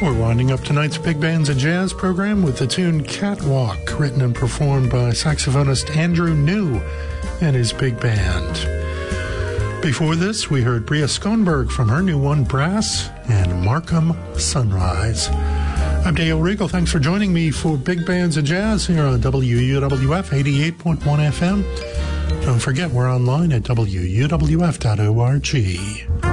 We're winding up tonight's Big Bands and Jazz program with the tune Catwalk, written and performed by saxophonist Andrew New and his big band. Before this, we heard Bria Schoenberg from her new one, Brass, and Markham Sunrise. I'm Dale Regal. Thanks for joining me for Big Bands and Jazz here on WUWF 88.1 FM. Don't forget, we're online at WUWF.org.